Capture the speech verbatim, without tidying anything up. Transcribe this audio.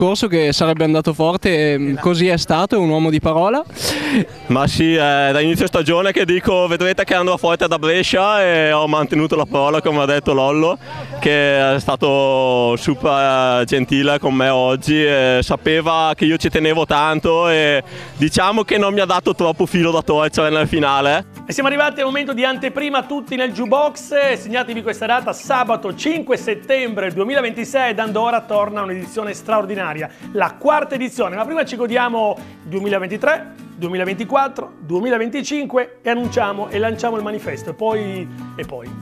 Corso che sarebbe andato forte, esatto. Così è stato, è un uomo di parola. Ma sì, è da inizio stagione che dico vedrete che andrò forte da Brescia e ho mantenuto la parola, come ha detto Lollo, che è stato super gentile con me oggi, e sapeva che io ci tenevo tanto e diciamo che non mi ha dato troppo filo da torcere nel finale. E siamo arrivati al momento di anteprima tutti nel jukebox. Segnatevi questa data, sabato cinque settembre duemilaventisei, da Andorra torna un'edizione straordinaria, la quarta edizione, ma prima ci godiamo duemilaventitré, duemilaventiquattro, duemilaventicinque e annunciamo e lanciamo il manifesto e poi, e poi